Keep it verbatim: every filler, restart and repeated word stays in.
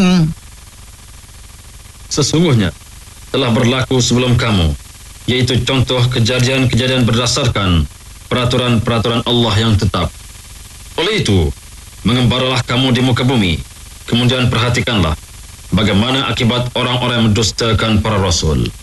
Hmm. Sesungguhnya telah berlaku sebelum kamu, yaitu contoh kejadian-kejadian berdasarkan peraturan-peraturan Allah yang tetap. Oleh itu, mengembaralah kamu di muka bumi, kemudian perhatikanlah bagaimana akibat orang-orang yang mendustakan para rasul.